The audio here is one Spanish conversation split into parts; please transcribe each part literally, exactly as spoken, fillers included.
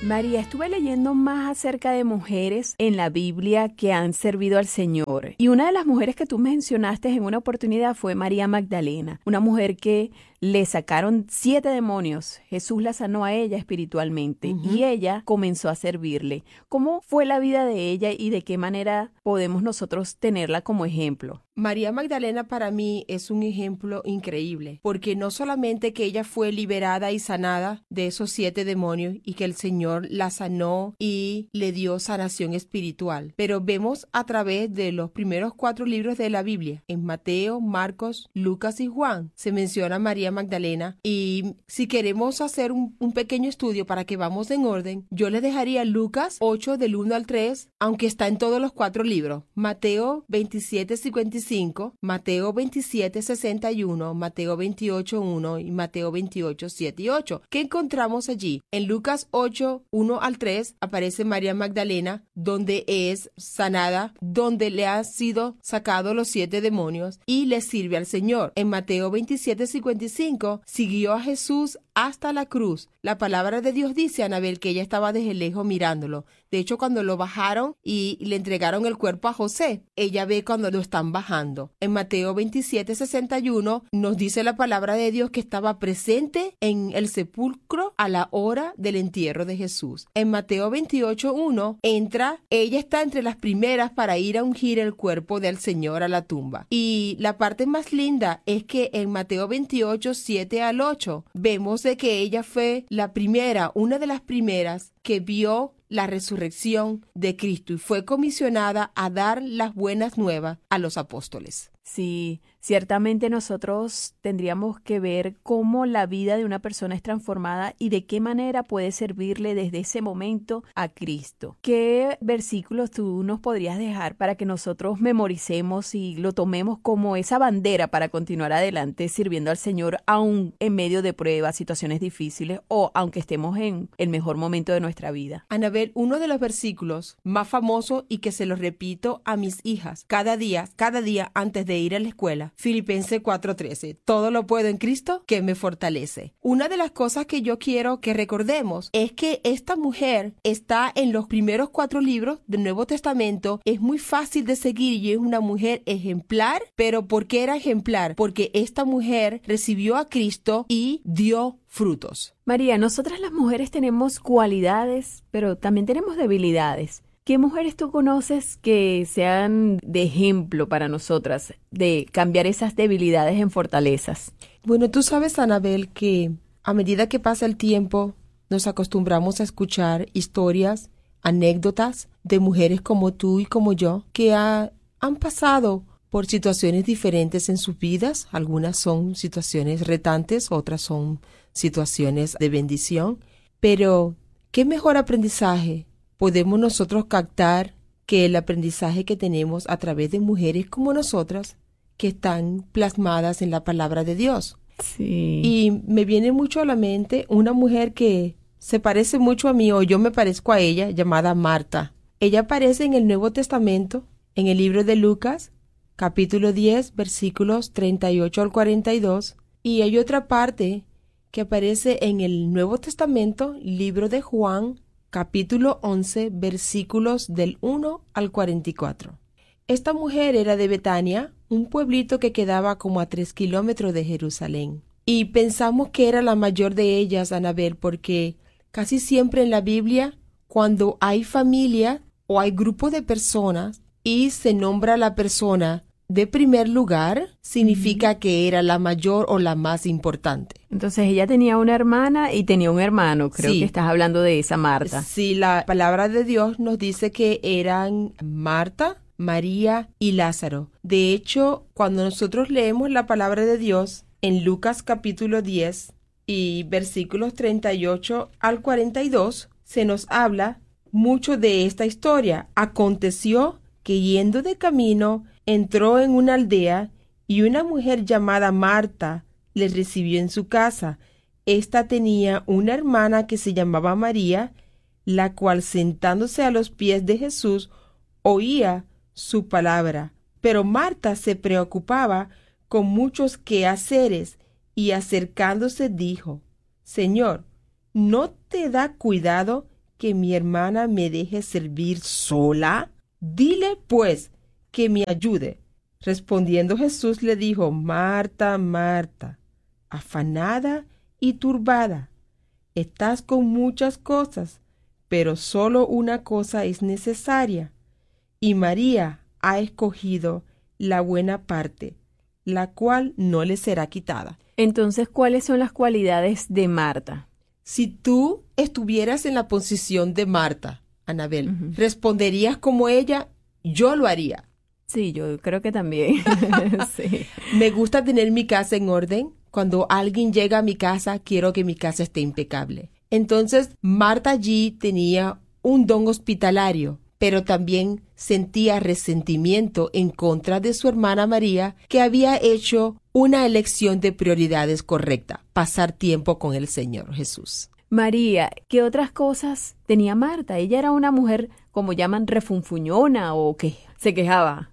María, estuve leyendo más acerca de mujeres en la Biblia que han servido al Señor. Y una de las mujeres que tú mencionaste en una oportunidad fue María Magdalena, una mujer que le sacaron siete demonios. Jesús la sanó a ella espiritualmente uh-huh. y ella comenzó a servirle. ¿Cómo fue la vida de ella y de qué manera podemos nosotros tenerla como ejemplo? María Magdalena para mí es un ejemplo increíble, porque no solamente que ella fue liberada y sanada de esos siete demonios y que el Señor la sanó y le dio sanación espiritual, pero vemos a través de los primeros cuatro libros de la Biblia, en Mateo, Marcos, Lucas y Juan, se menciona a María Magdalena. Y si queremos hacer un, un pequeño estudio para que vamos en orden, yo les dejaría Lucas ocho del uno al tres, aunque está en todos los cuatro libros, Mateo veintisiete cincuenta y cinco, Mateo veintisiete sesenta y uno, Mateo veintiocho uno y Mateo veintiocho siete y ocho. ¿Qué encontramos allí? En Lucas ocho, uno al tres aparece María Magdalena, donde es sanada, donde le han sido sacados los siete demonios y le sirve al Señor. En Mateo veintisiete cincuenta y cinco siguió a Jesús hasta la cruz. La palabra de Dios dice, Anabel, que ella estaba desde lejos mirándolo. De hecho, cuando lo bajaron y le entregaron el cuerpo a José, ella ve cuando lo están bajando. En Mateo veintisiete sesenta y uno nos dice la palabra de Dios que estaba presente en el sepulcro a la hora del entierro de Jesús. En Mateo veintiocho uno entra, ella está entre las primeras para ir a ungir el cuerpo del Señor a la tumba. Y la parte más linda es que en Mateo veintiocho siete al ocho vemos de que ella fue la primera, una de las primeras que vio la resurrección de Cristo y fue comisionada a dar las buenas nuevas a los apóstoles. Sí, ciertamente nosotros tendríamos que ver cómo la vida de una persona es transformada y de qué manera puede servirle desde ese momento a Cristo. ¿Qué versículos tú nos podrías dejar para que nosotros memoricemos y lo tomemos como esa bandera para continuar adelante sirviendo al Señor aún en medio de pruebas, situaciones difíciles o aunque estemos en el mejor momento de nuestra vida? Anabel, uno de los versículos más famosos y que se los repito a mis hijas cada día, cada día antes de ir a la escuela, Filipenses cuatro trece, todo lo puedo en Cristo que me fortalece. Una de las cosas que yo quiero que recordemos es que esta mujer está en los primeros cuatro libros del Nuevo Testamento, es muy fácil de seguir y es una mujer ejemplar. Pero ¿por qué era ejemplar? Porque esta mujer recibió a Cristo y dio frutos. María, nosotras las mujeres tenemos cualidades, pero también tenemos debilidades. ¿Qué mujeres tú conoces que sean de ejemplo para nosotras de cambiar esas debilidades en fortalezas? Bueno, tú sabes, Anabel, que a medida que pasa el tiempo, nos acostumbramos a escuchar historias, anécdotas de mujeres como tú y como yo que ha, han pasado por situaciones diferentes en sus vidas. Algunas son situaciones retantes, otras son situaciones de bendición. Pero, ¿qué mejor aprendizaje podemos nosotros captar que el aprendizaje que tenemos a través de mujeres como nosotras que están plasmadas en la palabra de Dios? Sí. Y me viene mucho a la mente una mujer que se parece mucho a mí, o yo me parezco a ella, llamada Marta. Ella aparece en el Nuevo Testamento, en el libro de Lucas, capítulo diez, versículos treinta y ocho al cuarenta y dos, y hay otra parte que aparece en el Nuevo Testamento, libro de Juan, capítulo once, versículos del uno al cuarenta y cuatro. Esta mujer era de Betania, un pueblito que quedaba como a tres kilómetros de Jerusalén. Y pensamos que era la mayor de ellas, Anabel, porque casi siempre en la Biblia, cuando hay familia o hay grupo de personas y se nombra a la persona de primer lugar, significa uh-huh. que era la mayor o la más importante. Entonces ella tenía una hermana y tenía un hermano. Creo sí. que estás hablando de esa Marta. Sí, la palabra de Dios nos dice que eran Marta, María y Lázaro. De hecho, cuando nosotros leemos la palabra de Dios en Lucas capítulo diez y versículos treinta y ocho al cuarenta y dos, se nos habla mucho de esta historia. Aconteció que yendo de camino, entró en una aldea y una mujer llamada Marta le recibió en su casa. Esta tenía una hermana que se llamaba María, la cual sentándose a los pies de Jesús oía su palabra. Pero Marta se preocupaba con muchos quehaceres y acercándose dijo: Señor, ¿no te da cuidado que mi hermana me deje servir sola? Dile, pues, que me ayude. Respondiendo Jesús le dijo, Marta, Marta, afanada y turbada, estás con muchas cosas, pero solo una cosa es necesaria. Y María ha escogido la buena parte, la cual no le será quitada. Entonces, ¿cuáles son las cualidades de Marta? Si tú estuvieras en la posición de Marta, Anabel, Uh-huh. ¿responderías como ella? Yo lo haría. Sí, yo creo que también. Sí. Me gusta tener mi casa en orden. Cuando alguien llega a mi casa, quiero que mi casa esté impecable. Entonces, Marta allí tenía un don hospitalario, pero también sentía resentimiento en contra de su hermana María, que había hecho una elección de prioridades correcta, pasar tiempo con el Señor Jesús. María, ¿qué otras cosas tenía Marta? Ella era una mujer, como llaman, refunfuñona o que se quejaba.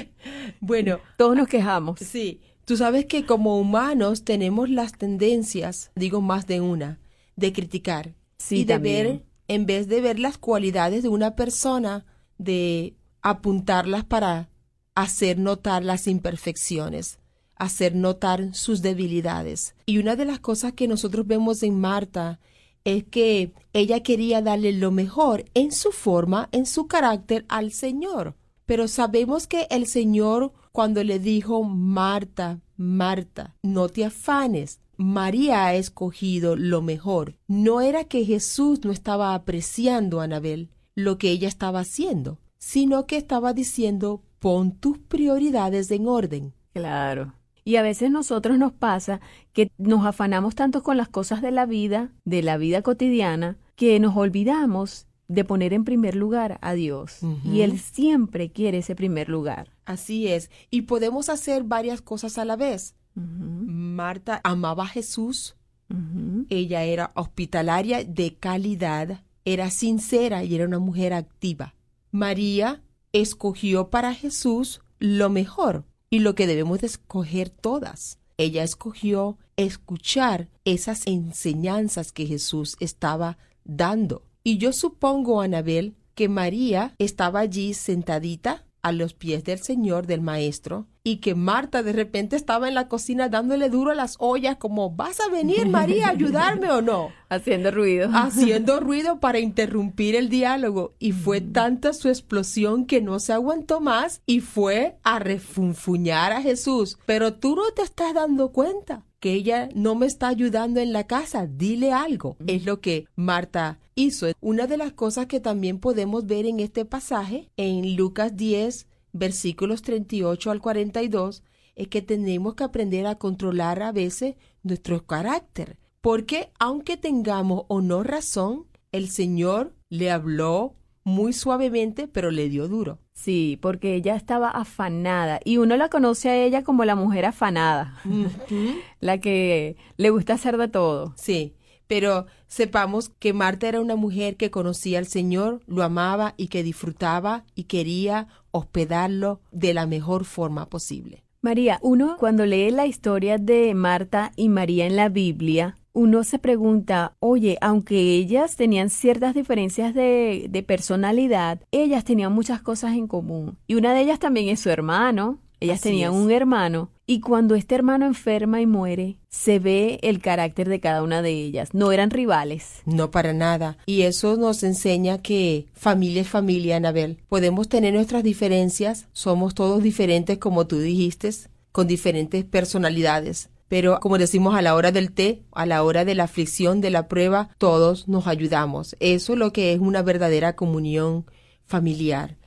Bueno, todos nos quejamos. Sí, tú sabes que como humanos tenemos las tendencias, digo más de una, de criticar. Sí, y de también. ver, en vez de ver las cualidades de una persona, de apuntarlas para hacer notar las imperfecciones, hacer notar sus debilidades. Y una de las cosas que nosotros vemos en Marta es que ella quería darle lo mejor en su forma, en su carácter al Señor. Pero sabemos que el Señor, cuando le dijo, Marta, Marta, no te afanes, María ha escogido lo mejor. No era que Jesús no estaba apreciando a Anabel lo que ella estaba haciendo, sino que estaba diciendo, pon tus prioridades en orden. Claro. Y a veces nosotros nos pasa que nos afanamos tanto con las cosas de la vida, de la vida cotidiana, que nos olvidamos de poner en primer lugar a Dios. Uh-huh. Y Él siempre quiere ese primer lugar. Así es. Y podemos hacer varias cosas a la vez. Uh-huh. Marta amaba a Jesús. Uh-huh. Ella era hospitalaria de calidad, era sincera y era una mujer activa. María escogió para Jesús lo mejor y lo que debemos de escoger todas. Ella escogió escuchar esas enseñanzas que Jesús estaba dando. Y yo supongo, Anabel, que María estaba allí sentadita a los pies del Señor, del Maestro, y que Marta de repente estaba en la cocina dándole duro a las ollas como, ¿vas a venir, María, a ayudarme o no? Haciendo ruido. Haciendo ruido para interrumpir el diálogo. Y fue tanta su explosión que no se aguantó más y fue a refunfuñar a Jesús. Pero tú no te estás dando cuenta que ella no me está ayudando en la casa. Dile algo. Es lo que Marta hizo. Una de las cosas que también podemos ver en este pasaje, en Lucas diez, versículos treinta y ocho al cuarenta y dos, es que tenemos que aprender a controlar a veces nuestro carácter. Porque aunque tengamos o no razón, el Señor le habló muy suavemente, pero le dio duro. Sí, porque ella estaba afanada y uno la conoce a ella como la mujer afanada, Uh-huh. la que le gusta hacer de todo. Sí, pero sepamos que Marta era una mujer que conocía al Señor, lo amaba y que disfrutaba y quería hospedarlo de la mejor forma posible. María, uno cuando lee la historia de Marta y María en la Biblia, uno se pregunta, oye, aunque ellas tenían ciertas diferencias de, de personalidad, ellas tenían muchas cosas en común. Y una de ellas también es su hermano. Ellas Así tenían es. un hermano. Y cuando este hermano enferma y muere, se ve el carácter de cada una de ellas. No eran rivales. No, para nada. Y eso nos enseña que familia es familia, Anabel. Podemos tener nuestras diferencias, somos todos diferentes, como tú dijiste, con diferentes personalidades. Pero como decimos a la hora del té, a la hora de la aflicción, de la prueba, todos nos ayudamos. Eso es lo que es una verdadera comunión familiar.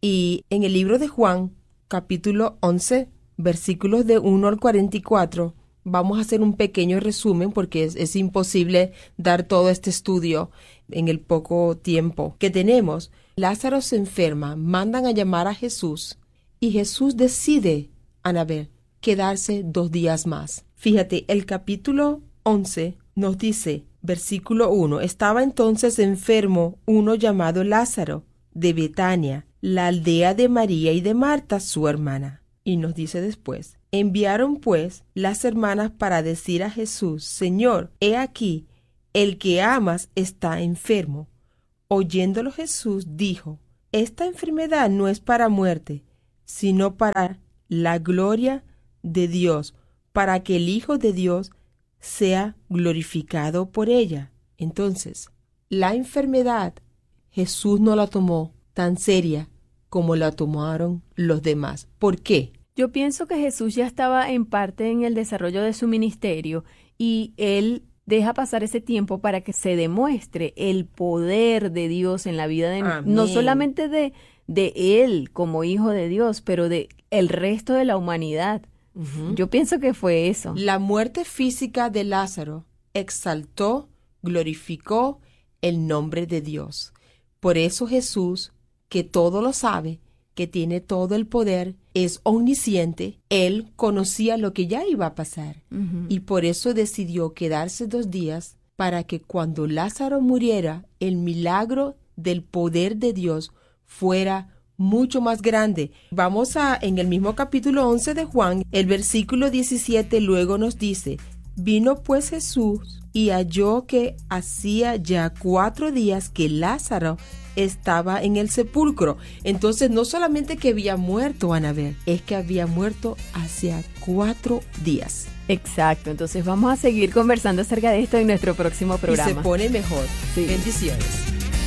Y en el libro de Juan, capítulo once, versículos de uno al cuarenta y cuatro, vamos a hacer un pequeño resumen porque es, es imposible dar todo este estudio en el poco tiempo que tenemos. Lázaro se enferma, mandan a llamar a Jesús y Jesús decide, Anabel, quedarse dos días más. Fíjate, el capítulo once nos dice, versículo uno, estaba entonces enfermo uno llamado Lázaro, de Betania, la aldea de María y de Marta, su hermana. Y nos dice después, enviaron pues las hermanas para decir a Jesús, Señor, he aquí, el que amas está enfermo. Oyéndolo Jesús dijo, esta enfermedad no es para muerte, sino para la gloria de Dios, para que el Hijo de Dios sea glorificado por ella. Entonces, la enfermedad Jesús no la tomó tan seria como la tomaron los demás. ¿Por qué? Yo pienso que Jesús ya estaba en parte en el desarrollo de su ministerio y él deja pasar ese tiempo para que se demuestre el poder de Dios en la vida de Amén. no solamente de, de él como hijo de Dios, pero de el resto de la humanidad. Uh-huh. Yo pienso que fue eso. La muerte física de Lázaro exaltó, glorificó el nombre de Dios. Por eso Jesús, que todo lo sabe, que tiene todo el poder, es omnisciente, él conocía lo que ya iba a pasar. Uh-huh. Y por eso decidió quedarse dos días para que cuando Lázaro muriera, el milagro del poder de Dios fuera mucho más grande. Vamos a, en el mismo capítulo once de Juan, el versículo diecisiete luego nos dice, vino pues Jesús y halló que hacía ya cuatro días que Lázaro estaba en el sepulcro. Entonces no solamente que había muerto, Anabel, es que había muerto hacía cuatro días. Exacto, entonces vamos a seguir conversando acerca de esto en nuestro próximo programa. Y se pone mejor. Sí. Bendiciones.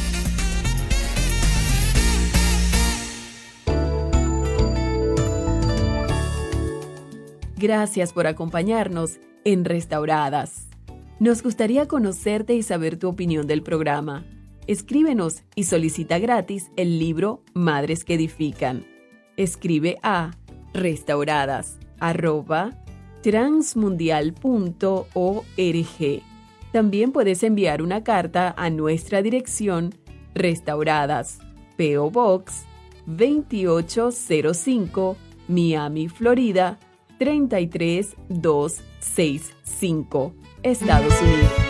Gracias por acompañarnos en Restauradas. Nos gustaría conocerte y saber tu opinión del programa. Escríbenos y solicita gratis el libro Madres que Edifican. Escribe a restauradas arroba transmundial punto org. También puedes enviar una carta a nuestra dirección Restauradas, P O Box veintiocho cero cinco, Miami, Florida treinta y tres mil doscientos sesenta y cinco, Estados Unidos.